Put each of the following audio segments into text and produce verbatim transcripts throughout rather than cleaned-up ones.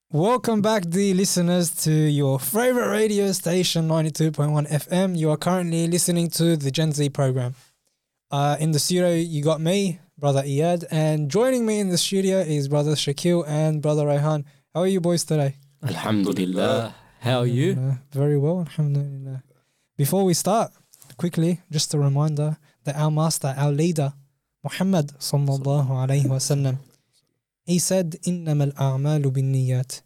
Welcome back, dear listeners, to your favorite radio station, ninety-two point one F M. You are currently listening to the Gen Z program. Uh, in the studio, you got me, Brother Iyad, and joining me in the studio is Brother Shakil and Brother Rayhan. How are you boys today? Alhamdulillah. How are you? Uh, very well, alhamdulillah. Before we start, quickly, just a reminder that our master, our leader, Muhammad sallallahu alayhi wa sallam, he said, إِنَّمَا الْأَعْمَالُ بِالنِّيَّاتِ.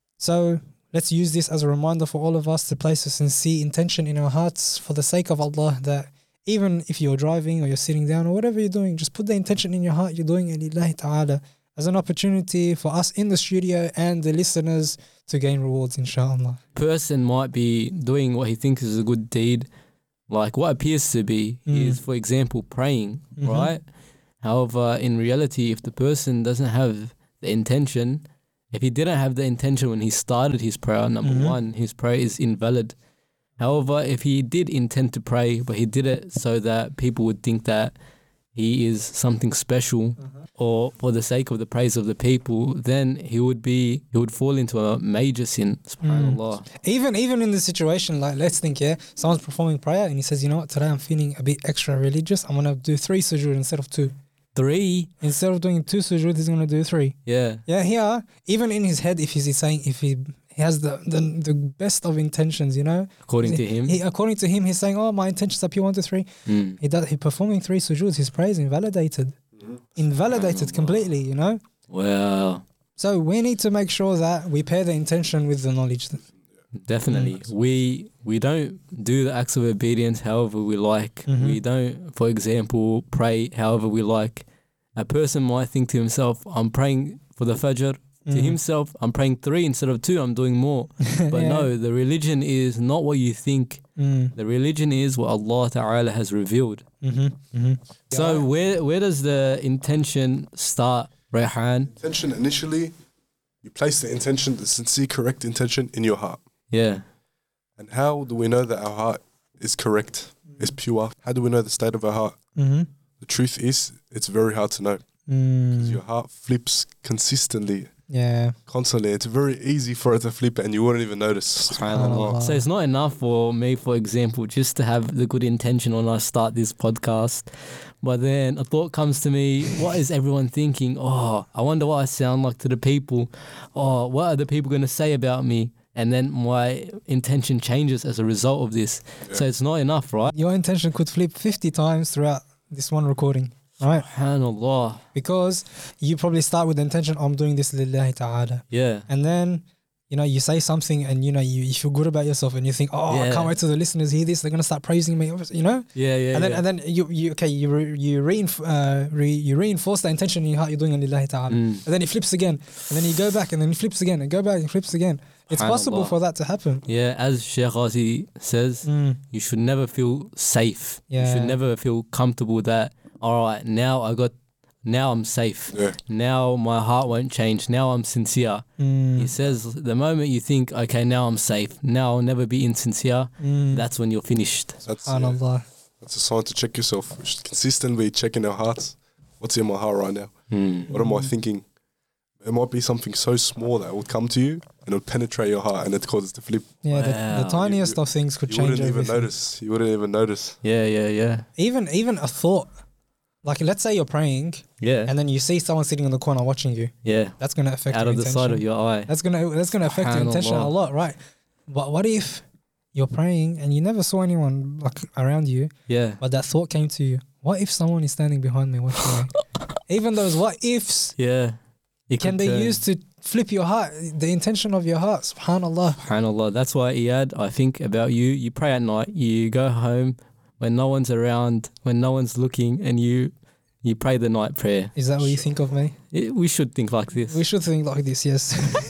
So let's use this as a reminder for all of us to place a sincere intention in our hearts for the sake of Allah, that even if you're driving or you're sitting down or whatever you're doing, just put the intention in your heart, you're doing it lillahi ta'ala, as an opportunity for us in the studio and the listeners to gain rewards, inshallah. Person might be doing what he thinks is a good deed, like what appears to be Mm. is, for example, praying, Mhm. right? However, in reality, if the person doesn't have the intention, if he didn't have the intention when he started his prayer, number Mhm. one, his prayer is invalid. However, if he did intend to pray, but he did it so that people would think that he is something special, or for the sake of the praise of the people, then he would be he would fall into a major sin. Subhanallah. Even even in the situation, like let's think, yeah, someone's performing prayer and he says, you know what, today I'm feeling a bit extra religious. I'm gonna do three sujood instead of two. Three, Instead of doing two sujood, he's gonna do three. yeah. Yeah, here, even in his head, if he's saying, if he he has the the, the best of intentions, you know, According to him, he, according to him, he's saying, oh, my intentions are pure, one, two, three. Mm. He does, he performing three sujoods, his prayer is invalidated, invalidated completely, you know. Well, So we need to make sure that we pair the intention with the knowledge. definitely. We we don't do the acts of obedience however we like. Mhm. We don't, for example, pray however we like. A person might think to himself, I'm praying for the Fajr. To Mhm. himself, I'm praying three instead of two, I'm doing more. But Yeah. no, the religion is not what you think. Mm. The religion is what Allah Ta'ala has revealed. Mm-hmm. Mm-hmm. So where where does the intention start, Rayhan? Intention initially, you place the intention, the sincere, correct intention in your heart. Yeah. And how do we know that our heart is correct, is pure? How do we know the state of our heart? Mm-hmm. The truth is, it's very hard to know. Because Mm. your heart flips consistently, Yeah. constantly. It's very easy for it to flip and you wouldn't even notice. Subhanallah. So it's not enough for me, for example, just to have the good intention when I start this podcast. But then a thought comes to me, what is everyone thinking? Oh, I wonder what I sound like to the people. Oh, what are the people going to say about me? And then my intention changes as a result of this. So it's not enough, right? Your intention could flip fifty times throughout this one recording, right? SubhanAllah. Because you probably start with the intention, I'm doing this lillahi ta'ala. Yeah. And then, you know, you say something and, you know, you, you feel good about yourself and you think, oh, I Yeah. can't wait till the listeners hear this. They're going to start praising me, you know? Yeah, yeah, and then yeah. and then you, you okay, you re, you, reinf- uh, re, you reinforce the intention in your heart, you're doing a lillahi ta'ala. Mm. And then it flips again. And then you go back and then it flips again and go back and flips again. It's possible SubhanAllah. for that to happen. Yeah, as Sheikh Ghazi says, Mm. you should never feel safe. You Yeah. should never feel comfortable that, all right, now I got, now I'm safe. Yeah. Now my heart won't change. Now I'm sincere. Mm. He says the moment you think, okay, now I'm safe, now I'll never be insincere, Mm. that's when you're finished. That's, yeah, SubhanAllah. that's a sign to check yourself. We should consistently checking our hearts. What's in my heart right now? Mm. What am I thinking? It might be something so small that will come to you and it'll penetrate your heart and it causes the flip. Yeah, the, Wow. the tiniest You- of things could You change wouldn't even everything. notice. You wouldn't even notice. Yeah, yeah, yeah. Even even a thought, like let's say you're praying Yeah, and then you see someone sitting in the corner watching you. yeah. That's gonna affect Out your of the intention. side of your eye. That's gonna that's gonna affect your intention a Subhanallah. lot, right? But what if you're praying and you never saw anyone like around you, Yeah. but that thought came to you? What if someone is standing behind me watching me? Even those what ifs Yeah. It can could be turn. used to flip your heart, the intention of your heart. Subhanallah. SubhanAllah. That's why, Iyad, I think about you. You pray at night. You go home when no one's around, when no one's looking, and you you pray the night prayer. Is that what you think of me? It, we should think like this. We should think like this, yes.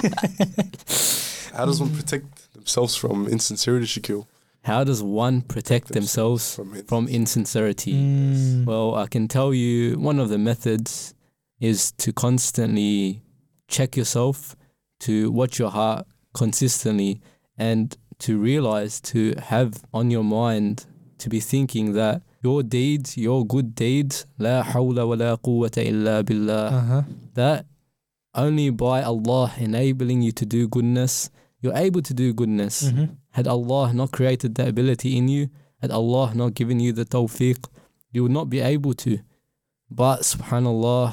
How does one protect themselves from insincerity, Shakil? How does one protect themselves From it. from insincerity? Mm. Well, I can tell you one of the methods is to constantly check yourself, to watch your heart consistently, and to realize, to have on your mind, to be thinking that your deeds, your good deeds, la hawla wa la quwwata illa billah, Uh-huh. that only by Allah enabling you to do goodness, you're able to do goodness. Mm-hmm. Had Allah not created that ability in you, had Allah not given you the tawfiq, you would not be able to. But subhanallah,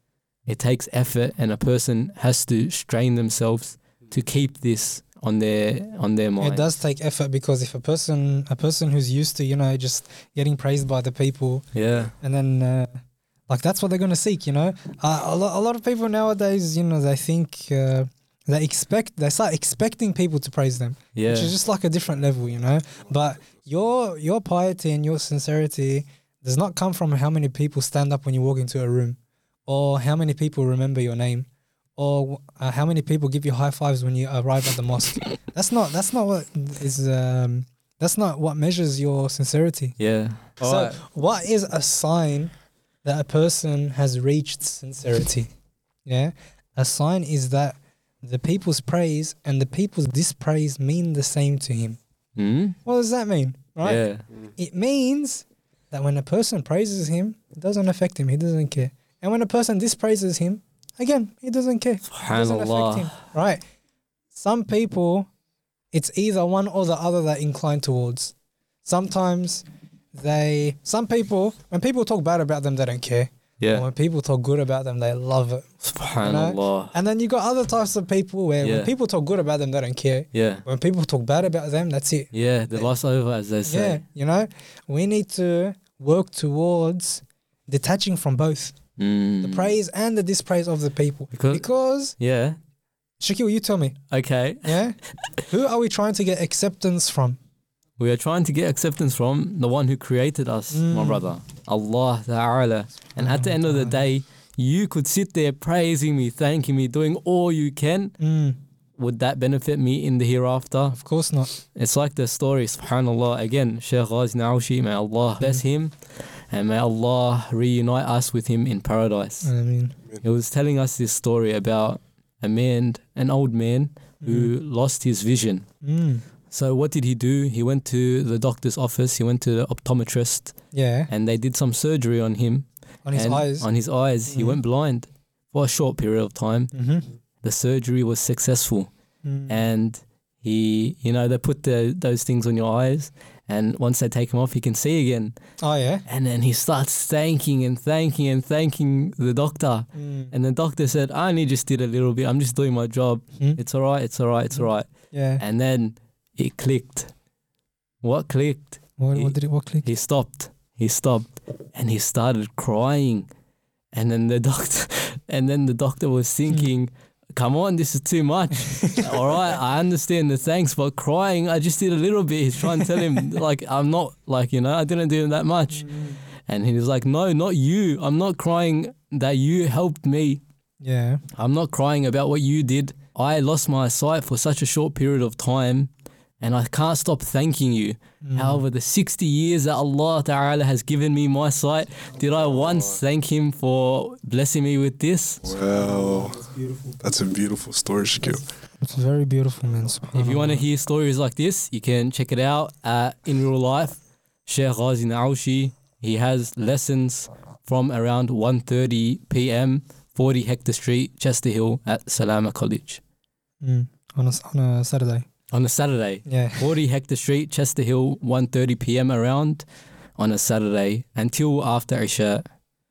it takes effort, and a person has to strain themselves to keep this on their on their mind. It does take effort, because if a person a person who's used to, you know, just getting praised by the people, Yeah. and then uh, like that's what they're gonna seek, you know. Uh, a lot a lot of people nowadays, you know, they think uh, they expect they start expecting people to praise them, Yeah. which is just like a different level, you know. But your your piety and your sincerity does not come from how many people stand up when you walk into a room, or how many people remember your name, or uh, how many people give you high fives when you arrive at the mosque. That's not that's not what is um, that's not what measures your sincerity. Yeah. So, Alright. what is a sign that a person has reached sincerity? Yeah, a sign is that the people's praise and the people's dispraise mean the same to him. Mm? What does that mean? Right? Yeah. It means that when a person praises him, it doesn't affect him. He doesn't care. And when a person dispraises him, again, he doesn't care. It doesn't affect him. Subhanallah. Right? Some people, it's either one or the other that incline towards. Sometimes they, some people, when people talk bad about them, they don't care. But Yeah. when people talk good about them, they love it. Subhanallah. And then you got other types of people where Yeah. when people talk good about them, they don't care. Yeah. When people talk bad about them, that's it. Yeah. The loss over, as they Yeah, say. you know, we need to work towards detaching from both Mm. the praise and the dispraise of the people. Because- Because, Yeah. Shakil, you tell me, Okay. yeah, who are we trying to get acceptance from? We are trying to get acceptance from the one who created us, my Mm. brother. Allah Ta'ala. And at the end of the day, you could sit there praising me, thanking me, doing all you can. Mm, Would that benefit me in the hereafter? of course not. It's like the story, subhanallah. Again, Shaykh Ghazi Naoushi, may Allah bless him, and may Allah reunite us with him in paradise. I mean, He was telling us this story about a man, an old man, who lost his vision. mm, So what did he do? He went to the doctor's office, he went to the optometrist, yeah, and they did some surgery on him. on his and eyes. On his eyes. He Mhm. went blind for a short period of time. Mm-hmm. The surgery was successful. Mm. And he, you know, they put the, those things on your eyes, and once they take them off, he can see again. Oh, yeah. And then he starts thanking and thanking and thanking the doctor. Mm. And the doctor said, I only just did a little bit. I'm just doing my job. Mhm. It's all right. It's all right. It's all right. Yeah. And then it clicked. What clicked? What, he- what did it? What clicked? He stopped. He stopped, and he started crying. And then the doctor, and then the doctor was thinking, "Come on, this is too much. All right, I understand the thanks, but crying, I just did a little bit." He's trying to tell him, like, I'm not, like, you know, I didn't do that much. And he was like, "No, not you. I'm not crying that you helped me. Yeah. I'm not crying about what you did. I lost my sight for such a short period of time, and I can't stop thanking you. Mm. However, the sixty years that Allah Ta'ala has given me my sight, did I once thank Him for blessing me with this?" Wow. That's a beautiful story, Shakil. It's very beautiful, man. If you want to hear stories like this, you can check it out at In Real Life, Shaykh Ghazi Naoushi. He has lessons from around one thirty p.m., forty Hector Street, Chester Hill at Salama College. Mm. On, a, on a Saturday. On a Saturday. Yeah. forty Hector Street, Chester Hill, one thirty p.m. around on a Saturday until after Isha.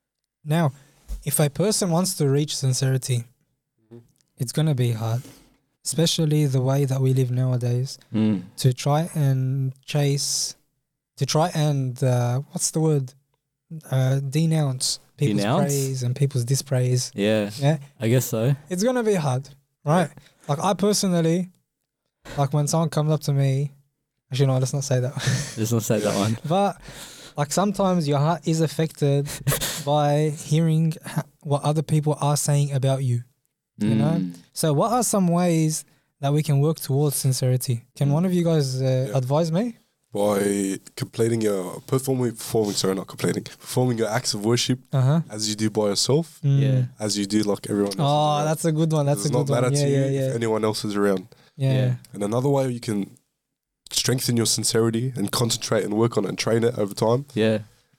Now, if a person wants to reach sincerity, it's going to be hard, especially the way that we live nowadays, Mm. to try and chase, to try and, uh, what's the word? Uh, denounce people's Denounce? praise and people's dispraise. Yeah, Yeah. I guess so. It's going to be hard, right? Like, I personally, like, when someone comes up to me, actually, no, let's not say that. Let's not say that one. But like sometimes your heart is affected by hearing ha- what other people are saying about you. You know? Mm. So what are some ways that we can work towards sincerity? Can one of you guys uh, Yeah. advise me? By completing your performing, performing, sorry, not completing, performing your acts of worship Uh huh. as you do by yourself, Yeah. as you do like everyone else. Oh, is around. that's a good one. That's Does a not good one. matter Yeah, to you yeah, if yeah. anyone else is around. Yeah. Yeah. And another way you can strengthen your sincerity and concentrate and work on it and train it over time Yeah.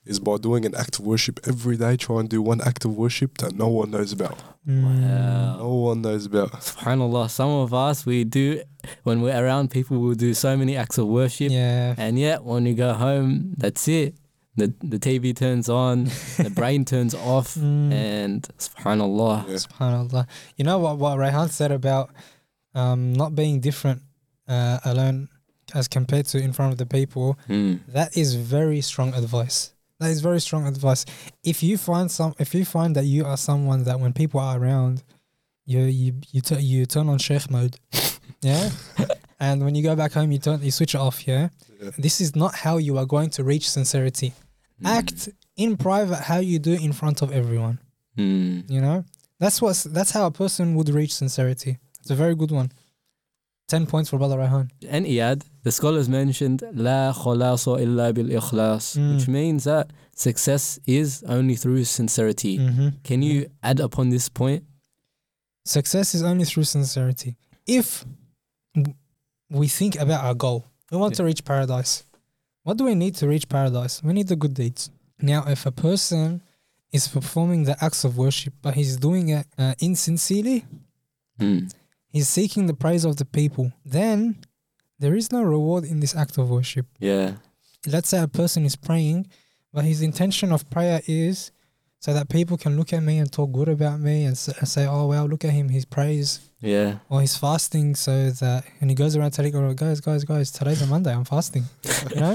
is by doing an act of worship every day. Try and do one act of worship that no one knows about. Mm. Wow. No one knows about. SubhanAllah, some of us, we do, when we're around people, we'll do so many acts of worship. Yeah. And yet, when you go home, that's it. The the T V turns on, the brain turns off, Mm. and SubhanAllah. Yeah. SubhanAllah. You know what, what Rayhan said about um, not being different uh, alone as compared to in front of the people? Mm. That is very strong advice. That is very strong advice. If you find some, if you find that you are someone that when people are around, you you you, t- you turn on Sheikh mode, yeah, and when you go back home, you turn you switch it off, yeah. Yeah. This is not how you are going to reach sincerity. Mm. Act in private how you do in front of everyone. Mm. You know, that's what that's how a person would reach sincerity. It's a very good one. Ten points for Brother Rayhan. And Iyad, the scholars mentioned La khalaso illa bil ikhlas, Mm. which means that success is only through sincerity. Mm-hmm. Can you add upon this point? Success is only through sincerity. If w- we think about our goal, we want Yeah. to reach paradise. What do we need to reach paradise? We need the good deeds. Now, if a person is performing the acts of worship, but he's doing it uh, insincerely, Mm. he's seeking the praise of the people, then there is no reward in this act of worship. Yeah. Let's say a person is praying, but his intention of prayer is so that people can look at me and talk good about me and s- and say, oh, well, look at him, he's prays. Yeah. Or he's fasting so that, and he goes around telling, oh, guys, guys, guys, today's a Monday, I'm fasting. You know?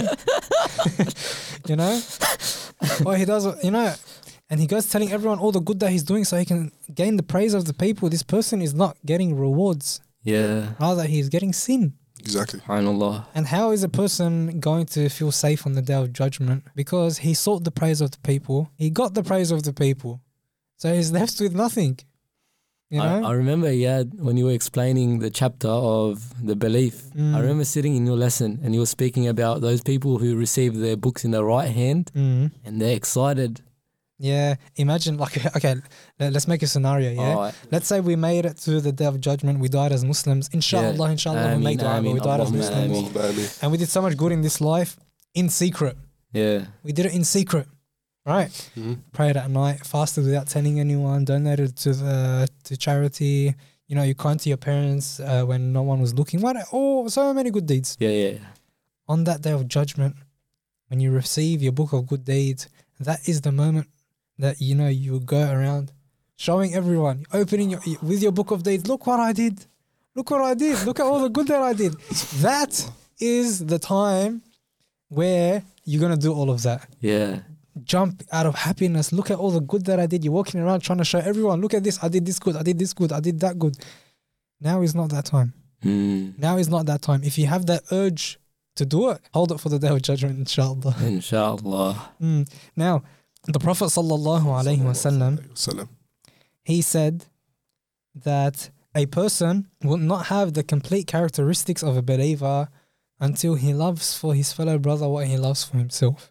You know? Or he does, you know, and he goes telling everyone all the good that he's doing so he can gain the praise of the people. This person is not getting rewards. Yeah. Rather, he's getting sin. Exactly. SubhanAllah. And how is a person going to feel safe on the day of judgment? Because he sought the praise of the people. He got the praise of the people. So he's left with nothing. You know? I, I remember, yeah, when you were explaining the chapter of the belief, Mm. I remember sitting in your lesson and you were speaking about those people who receive their books in the right hand Mm. and they're excited. Yeah. Imagine, like, okay, let- let's make a scenario, yeah? Oh, Let's say we made it to the day of judgment. We died as Muslims. Inshallah, Yeah. inshallah, we Ameen, make dua, but we ameen, died as Allahumma Muslims. ameen. Ameen. And we did so much good in this life in secret. yeah. We did it in secret, right? Mhm. Prayed at night, fasted without telling anyone, donated to the to charity. You know, you kind to your parents uh, when no one was looking. What? Oh, so many good deeds. Yeah, yeah. On that day of judgment, when you receive your book of good deeds, that is the moment that you know you go around showing everyone, opening your with your book of deeds. Look what I did. Look what I did. Look at all the good that I did. That is the time where you're gonna do all of that. Yeah. Jump out of happiness. Look at all the good that I did. You're walking around trying to show everyone, look at this. I did this good. I did this good. I did that good. Now is not that time. Mm. Now is not that time. If you have that urge to do it, hold it for the day of judgment, inshallah. Inshallah. Mm. Now, the Prophet sallallahu alaihi wasallam, Wasallam. he said that a person will not have the complete characteristics of a believer until he loves for his fellow brother what he loves for himself.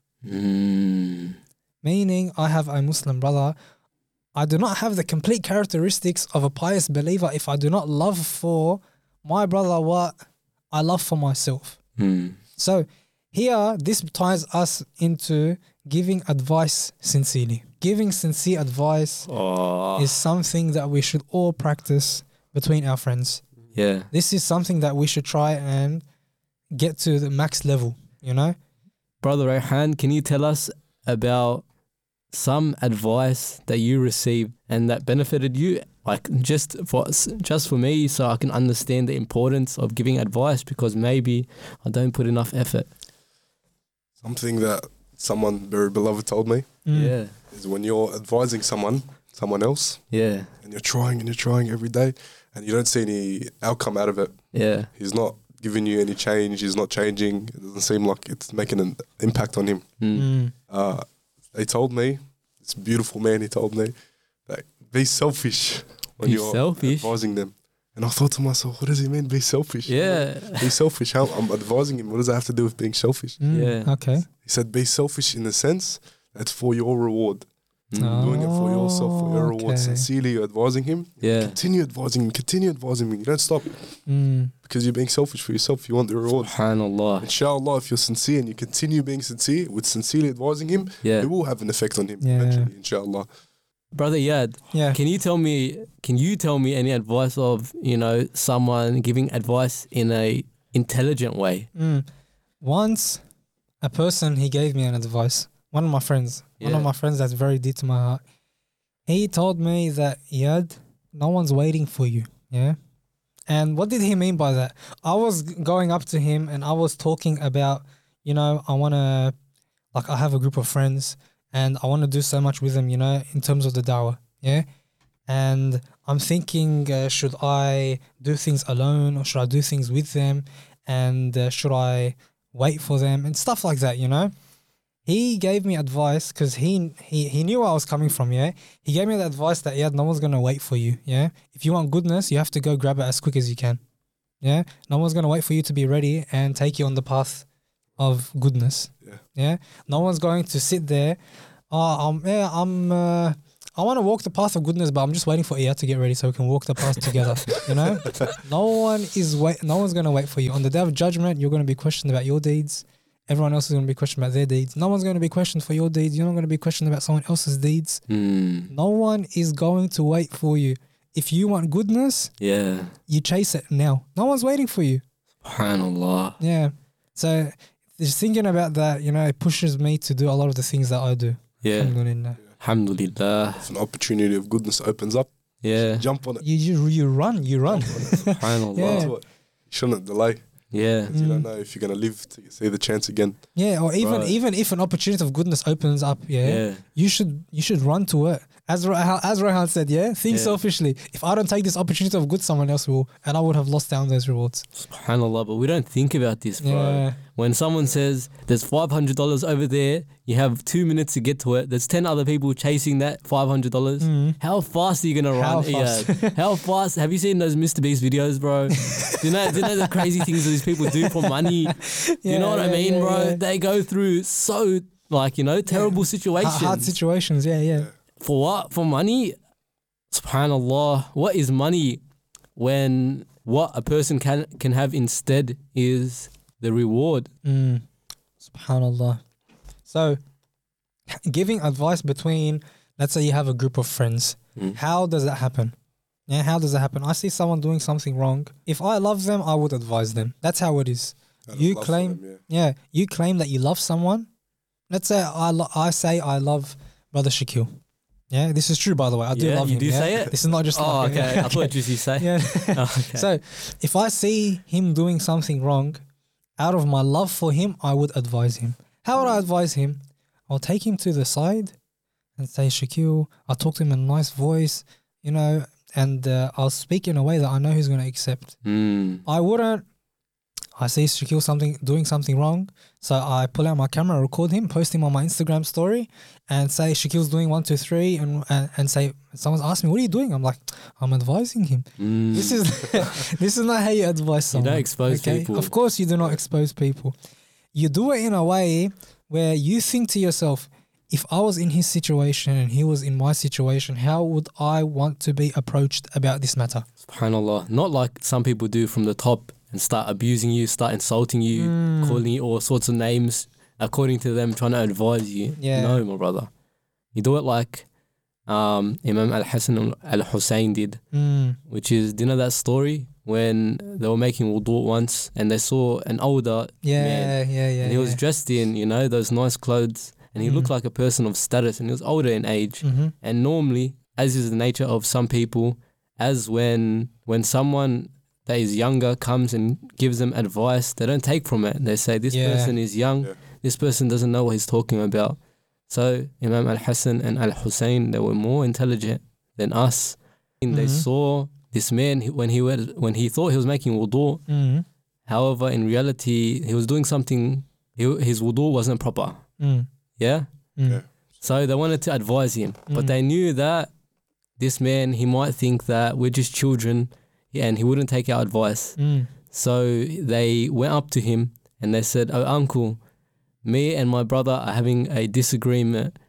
Mm. Meaning, I have a Muslim brother. I do not have the complete characteristics of a pious believer if I do not love for my brother what I love for myself. Mm. So here, this ties us into giving advice sincerely. Giving sincere advice Oh. is something that we should all practice between our friends. Yeah. This is something that we should try and get to the max level, you know? Brother Rayhan, can you tell us about some advice that you received and that benefited you? Like just for just for me, so I can understand the importance of giving advice, because maybe I don't put enough effort. Something that someone very beloved told me Mm. Yeah. is when you're advising someone, someone else, Yeah. and you're trying and you're trying every day, and you don't see any outcome out of it. Yeah. He's not giving you any change. He's not changing. It doesn't seem like it's making an impact on him. Mm. Mm. Uh, they told me, this beautiful man, he told me, that be selfish when Be you're selfish? advising them. And I thought to myself, what does he mean, be selfish? Yeah. Be selfish. How I'm advising him. What does that have to do with being selfish? Mm. Yeah. Okay. He said, be selfish in the sense that's for your reward. Doing it for yourself, for your Oh, reward. okay. Sincerely, you're advising him. Yeah. Continue advising him. Continue advising him. You don't stop Mm. because you're being selfish for yourself. You want the reward. Subhanallah. Inshallah, if you're sincere and you continue being sincere with sincerely advising him, Yeah. it will have an effect on him Yeah. eventually. Inshallah. Brother Yad, Yeah. can you tell me can you tell me any advice of, you know, someone giving advice in a intelligent way? Mm. Once, a person, he gave me an advice. One of my friends, one Yeah. of my friends that's very dear to my heart. He told me that, Yad, no one's waiting for you. Yeah. And what did he mean by that? I was g- going up to him and I was talking about, you know, I want to, like, I have a group of friends and I want to do so much with them, you know, in terms of the dawah. Yeah. And I'm thinking, uh, should I do things alone or should I do things with them? And uh, should I wait for them and stuff like that, you know? He gave me advice because he, he he knew where I was coming from, yeah? He gave me the advice that, yeah, no one's going to wait for you, yeah? If you want goodness, you have to go grab it as quick as you can, yeah? No one's going to wait for you to be ready and take you on the path of goodness, Yeah. yeah? No one's going to sit there, oh, um, yeah, I'm... Uh, I want to walk the path of goodness, but I'm just waiting for Iyad to get ready so we can walk the path together. You know, no one is wait. No one's gonna wait for you on the day of judgment. You're gonna be questioned about your deeds. Everyone else is gonna be questioned about their deeds. No one's gonna be questioned for your deeds. You're not gonna be questioned about someone else's deeds. Mm. No one is going to wait for you. If you want goodness, Yeah. you chase it now. No one's waiting for you. Subhanallah. Yeah. So just thinking about that, you know, it pushes me to do a lot of the things that I do. Yeah. Alhamdulillah. Alhamdulillah. If an opportunity of goodness opens up, Yeah. jump on it. You you you run, you run. Subhanallah. Yeah. That's what- You shouldn't delay. Yeah. 'Cause You Mm. don't know if you're gonna live to see the chance again. Yeah, or even Right. even if an opportunity of goodness opens up, yeah, Yeah. you should you should run to it. As Ra- as Rehan said, yeah, think Yeah. selfishly. If I don't take this opportunity of good, someone else will, and I would have lost down those rewards. Subhanallah. But we don't think about this, bro. Yeah, When someone says there's five hundred dollars over there, you have two minutes to get to it. There's ten other people chasing that five hundred dollars. Mm. How fast are you going to How run? fast? Yeah. How fast? Have you seen those Mister Beast videos, bro? do, you know, do you know the crazy things that these people do for money? Do you know what I Yeah, mean, yeah, bro? yeah. They go through so, like, you know, terrible Ha- situations. hard situations. Yeah, yeah. For what? For money? Subhanallah. What is money when what a person can can have instead is the reward? Mm. Subhanallah. So, giving advice between, let's say you have a group of friends. Mm. How does that happen? Yeah, how does that happen? I see someone doing something wrong. If I love them, I would advise them. That's how it is. Out of You love for claim- them, yeah. Yeah, you claim that you love someone. Let's say I lo- I say I love Brother Shaquille. Yeah, this is true, by the way. I do Yeah, love you him. do yeah? say it? This is not just Oh, like okay. I thought just you say. yeah. Oh, okay. So if I see him doing something wrong, out of my love for him, I would advise him. How would I advise him? I'll take him to the side and say, Shaquille, I'll talk to him in a nice voice, you know, and uh, I'll speak in a way that I know he's going to accept. Mm. I wouldn't. I see Shaquille something doing something wrong, so I pull out my camera, record him, post him on my Instagram story, and say Shaquille's doing one, two, three, and and, and say someone's asked me, "What are you doing?" I'm like, "I'm advising him." Mm. This is this is not how you advise You someone. don't expose okay? people. Of course, you do not expose people. You do it in a way where you think to yourself, if I was in his situation and he was in my situation, how would I want to be approached about this matter? Subhanallah. Not like some people do from the top and start abusing you, start insulting you, Mm. calling you all sorts of names according to them, trying to advise you. Yeah. No, my brother. You do it like um, Imam Al-Hassan Al-Hussein did, Mm. which is, do you know that story? When they were making wudu once and they saw an older Yeah, man yeah, yeah. and he was yeah. dressed in, you know, those nice clothes and he Mm. looked like a person of status and he was older in age. Mhm. And normally, as is the nature of some people, as when when someone that is younger comes and gives them advice, they don't take from it. They say, this Yeah. person is young, Yeah. this person doesn't know what he's talking about. So Imam Al-Hassan and Al-Hussein, they were more intelligent than us. And they Mhm. saw this man he- when he was, when he thought he was making wudu. Mm. However, in reality, he was doing something, he, his wudu wasn't proper. Mm. Yeah? Mm. Yeah. So they wanted to advise him, but Mm. they knew that this man, he might think that we're just children and he wouldn't take our advice. Mm. So they went up to him and they said, "Oh, uncle, me and my brother are having a disagreement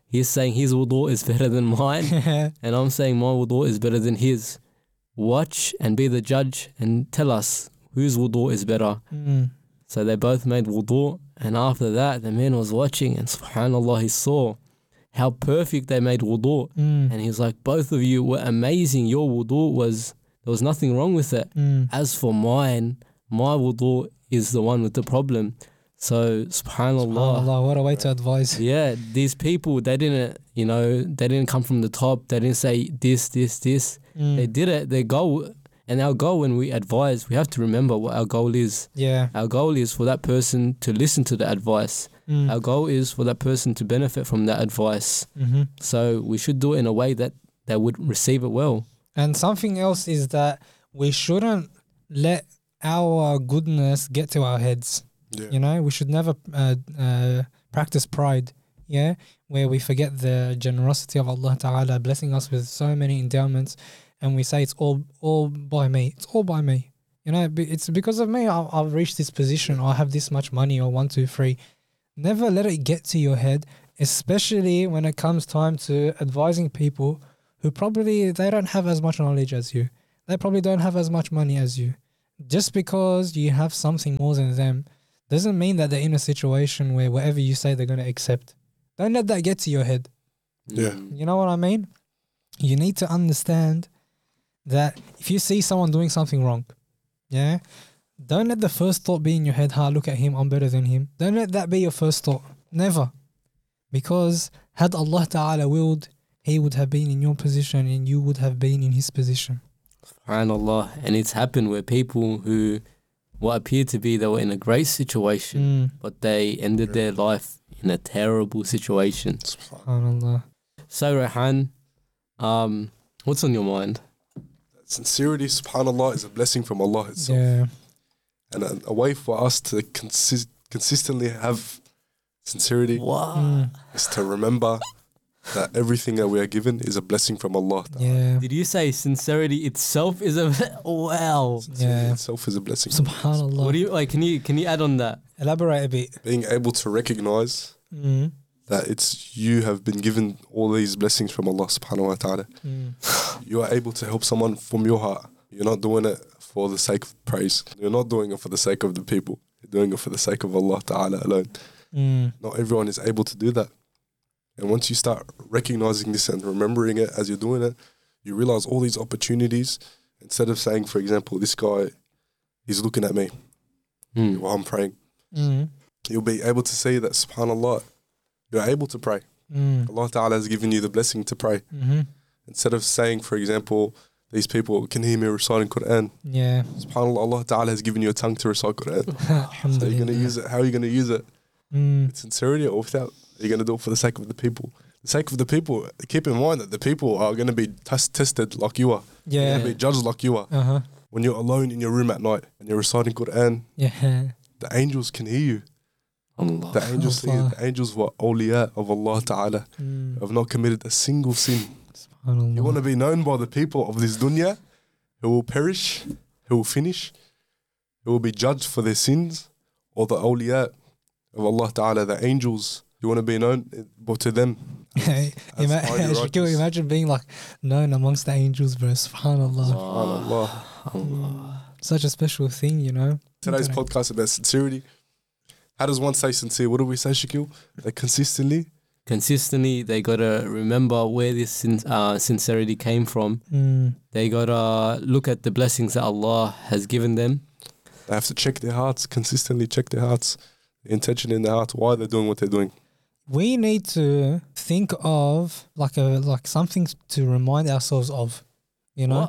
He's saying his wudu is better than mine, and I'm saying my wudu is better than his. Watch and be the judge and tell us whose wudu is better. Mm. So they both made wudu, and after that, the man was watching, and subhanAllah, he saw how perfect they made wudu. Mm. And he's like, both of you were amazing. Your wudu was, there was nothing wrong with it. Mm. As for mine, my wudu is the one with the problem. So subhanallah. SubhanAllah, what a way to advise. Yeah, these people, they didn't, you know, they didn't come from the top. They didn't say this, this, this. Mm. They did it. Their goal, and our goal when we advise, we have to remember what our goal is. Yeah. Our goal is for that person to listen to the advice. Mm. Our goal is for that person to benefit from that advice. Mm-hmm. So we should do it in a way that they would receive it well. And something else is that we shouldn't let our goodness get to our heads. Yeah. You know, we should never uh, uh, practice pride, yeah, where we forget the generosity of Allah Ta'ala blessing us with so many endowments, and we say it's all all by me, it's all by me. You know, be- it's because of me I've, I've reached this position, or I have this much money, or one, two, three. Never let it get to your head, especially when it comes time to advising people who probably, they don't have as much knowledge as you. They probably don't have as much money as you. Just because you have something more than them doesn't mean that they're in a situation where whatever you say they're going to accept. Don't let that get to your head. Yeah. Mm. You know what I mean? You need to understand that if you see someone doing something wrong, yeah, don't let the first thought be in your head, ha, look at him, I'm better than him. Don't let that be your first thought. Never. Because had Allah Ta'ala willed, he would have been in your position and you would have been in his position. SubhanAllah. And it's happened where people who what appeared to be they were in a great situation, Mm. but they ended their life in a terrible situation. SubhanAllah. So Rehan, um, what's on your mind? Sincerity, subhanAllah, is a blessing from Allah itself. Yeah. And a, a way for us to consist, consistently have sincerity What? Mm. is to remember that everything that we are given is a blessing from Allah. Yeah. Did you say sincerity itself is a wow? Sincerity Yeah. itself is a blessing. from Allah. SubhanAllah. What do you like? Can you can you add on that? Elaborate a bit. Being able to recognize Mm. that it's you have been given all these blessings from Allah subhanahu wa ta'ala. Mm. You are able to help someone from your heart. You're not doing it for the sake of praise. You're not doing it for the sake of the people. You're doing it for the sake of Allah ta'ala alone. Mm. Not everyone is able to do that. And once you start recognizing this and remembering it as you're doing it, you realize all these opportunities. Instead of saying, for example, this guy, he's looking at me Mm. while I'm praying. Mm. You'll be able to see that, subhanAllah, you're able to pray. Mm. Allah Ta'ala has given you the blessing to pray. Mm-hmm. Instead of saying, for example, these people can hear me reciting Quran. Yeah. SubhanAllah, Allah Ta'ala has given you a tongue to recite Quran. So you're going to use it. How are you going to use it? Mm. With sincerity or without? Are you going to do it for the sake of the people? The sake of the people, keep in mind that the people are going to be test- tested like you are. They're Yeah. going to be judged like you are. Uh-huh. When you're alone in your room at night and you're reciting Quran, Yeah. the angels can hear you. Allah. The angels see you. Allah. The angels were awliya of Allah Ta'ala, Mm. have not committed a single sin. SubhanAllah. You want to be known by the people of this dunya who will perish, who will finish, who will be judged for their sins, or the awliya of Allah Ta'ala, the angels. You want to be known but to them. Ima- highly Shakil, righteous. imagine being like known amongst the angels, bro. SubhanAllah. SubhanAllah. Allah. Such a special thing, you know. Today's Okay. podcast about sincerity. How does one say sincere? What do we say, Shakil? That consistently. Consistently, they gotta remember where this sin- uh, sincerity came from. Mm. They gotta look at the blessings that Allah has given them. They have to check their hearts, consistently check their hearts, the intention in their hearts, why they're doing what they're doing. We need to think of like a like something to remind ourselves of, you know. What?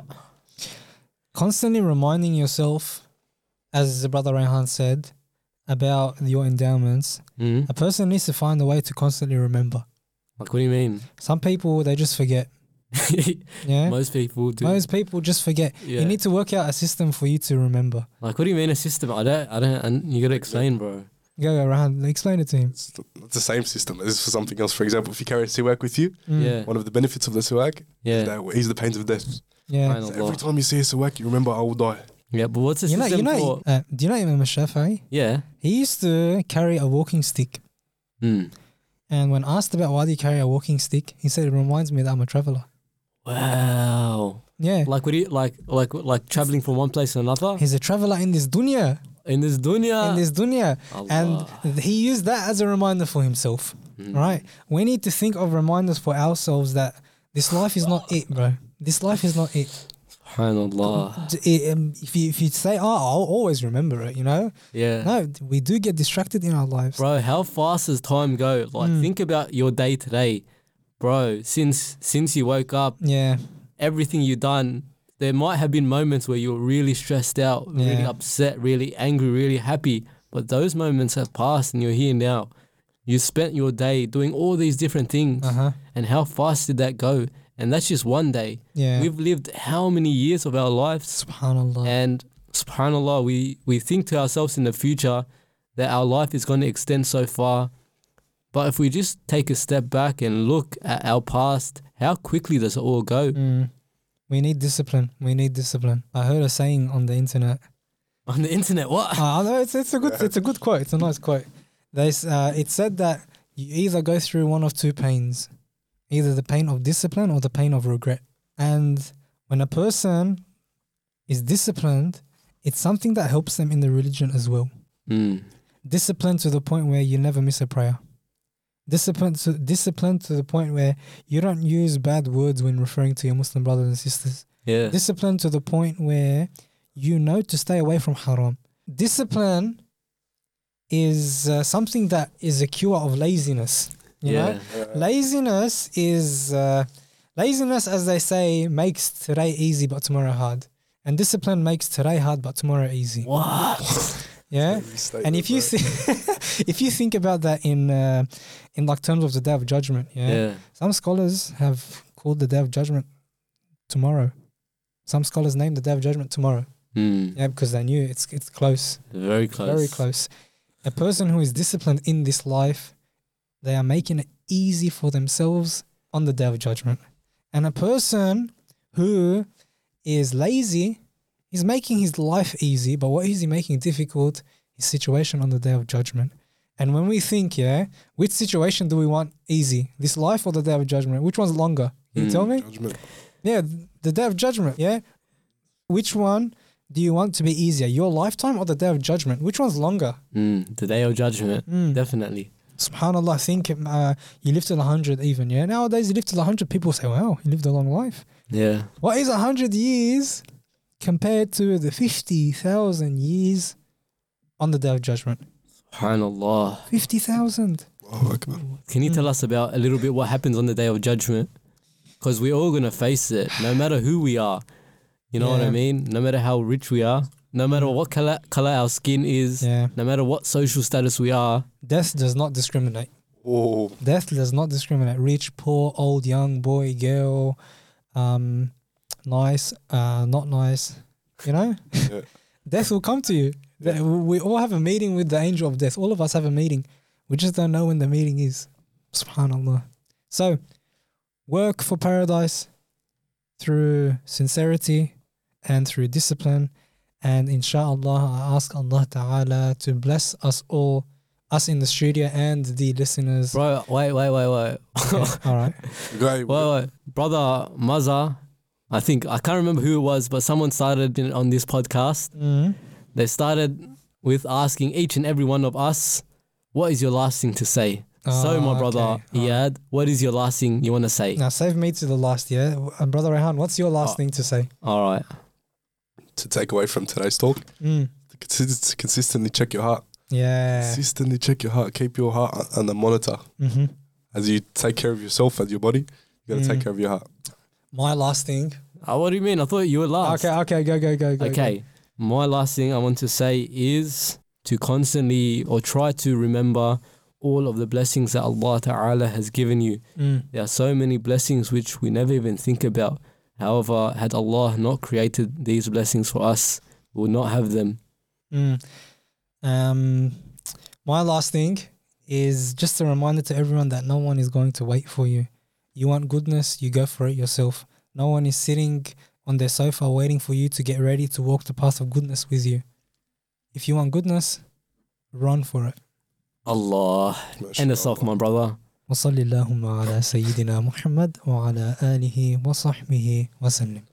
Constantly reminding yourself, as the brother Rehan said, about your endowments. Mm. A person needs to find a way to constantly remember. Like, what do you mean? Some people, they just forget. Yeah. Most people do. Most people just forget. Yeah. You need to work out a system for you to remember. Like, what do you mean a system? I don't. I don't. And you gotta explain, bro. Go go around, explain it to him. It's not the same system. It's for something else. For example, if you carry a siwak with you, Mm. Yeah. one of the benefits of the siwak Yeah. is that it will ease the pains of death. Yeah. Fine. So Allah. every time you see a siwak, you remember I will die. Yeah, but what's the You know, system you know, for? uh, do you know Imam Shafi'i? Yeah. He used to carry a walking stick, Mm. And when asked about why do you carry a walking stick, he said it reminds me that I'm a traveler. Wow. Yeah. Like what do you like like like traveling from one place to another He's a traveler in this dunya. in this dunya. In this dunya. Allah. And he used that as a reminder for himself. Mm. Right? We need to think of reminders for ourselves that this life is not it, bro. This life is not it. Subhanallah. D- it, um, if you if you say, oh, I'll always remember it, you know? Yeah. No, we do get distracted in our lives. Bro, how fast does time go? Like Mm. think about your day today. Bro, since since you woke up, Yeah. everything you've done, there might have been moments where you're really stressed out, really Yeah. upset, really angry, really happy. But those moments have passed and you're here now. You spent your day doing all these different things. Uh-huh. And how fast did that go? And that's just one day. Yeah. We've lived how many years of our lives? Subhanallah. And subhanAllah, we, we think to ourselves in the future that our life is going to extend so far. But if we just take a step back and look at our past, how quickly does it all go? Mm. We need discipline. We need discipline. I heard a saying on the internet. On the internet, what? Uh, no, it's it's a good it's a good quote. It's a nice quote. They s- uh, it said that you either go through one of two pains, either the pain of discipline or the pain of regret. And when a person is disciplined, it's something that helps them in the religion as well. Mm. Discipline to the point where you never miss a prayer. Discipline to discipline to the point where you don't use bad words when referring to your Muslim brothers and sisters. Yeah. Discipline to the point where you know to stay away from haram. Discipline is uh, something that is a cure of laziness. You yeah. know, laziness is uh, laziness, as they say, makes today easy but tomorrow hard, and discipline makes today hard but tomorrow easy. What? Yeah. And if you th- if you think about that in uh, in like terms of the day of judgment, yeah, Yeah. some scholars have called the day of judgment tomorrow. Some scholars name the day of judgment tomorrow. Mm. Yeah, because they knew it's it's close, Very close. very close. A person who is disciplined in this life, they are making it easy for themselves on the day of judgment. And a person who is lazy is making his life easy, but what is he making difficult? His situation on the day of judgment. And when we think, yeah, which situation do we want easy? This life or the day of judgment? Which one's longer? Can you Mm. tell me? Judgment. Yeah, the day of judgment, yeah. Which one do you want to be easier? Your lifetime or the day of judgment? Which one's longer? Mm. The day of judgment. Mm. Definitely. SubhanAllah, I think uh, you live till one hundred even, yeah? Nowadays you live till one hundred, people say, wow, you lived a long life. Yeah. What is one hundred years compared to the fifty thousand years on the day of judgment? Subhanallah. fifty thousand. Allahu Akbar. Can you Mm. tell us about a little bit what happens on the day of judgment? Because we're all going to face it, no matter who we are. You know what I Yeah. mean? No matter how rich we are, no matter what color, color our skin is, Yeah. no matter what social status we are. Death does not discriminate. Oh, Death does not discriminate. Rich, poor, old, young, boy, girl, um, nice, uh, not nice. You know? Yeah. Death will come to you. The- We all have a meeting with the angel of death. All of us have a meeting. We just don't know when the meeting is. SubhanAllah. So, work for paradise through sincerity and through discipline. And inshallah, I ask Allah Ta'ala to bless us all, us in the studio and the listeners. Bro, wait, wait, wait, wait. Okay, all right. guy. Wait, wait. Brother Maza, I think, I can't remember who it was, but someone started in, on this podcast. Mm. They started with asking each and every one of us, what is your last thing to say? so, my Ah, brother okay. Iyad, what is your last thing you want to say? Now, save me to the last, yeah? And Brother Rehan, what's your last Oh. thing to say? All right. To take away from today's talk, Mm. to consis- consistently check your heart. Yeah. Consistently check your heart. Keep your heart on the monitor. Mm-hmm. As you take care of yourself and your body, you got to Mm. take care of your heart. My last thing. Oh, what do you mean? I thought you were last. Okay, okay, go, go, go, go. Okay. My last thing I want to say is to constantly or try to remember all of the blessings that Allah Ta'ala has given you. Go. Mm. There are so many blessings which we never even think about. However, had Allah not created these blessings for us, we would not have them. Mm. Um, my last thing is just a reminder to everyone that no one is going to wait for you. You want goodness, you go for it yourself. No one is sitting on their sofa waiting for you to get ready to walk the path of goodness with you. If you want goodness, run for it. Allah. End us off, my brother. وصل اللهم على سيدنا محمد وعلى آله وصحبه وسلم.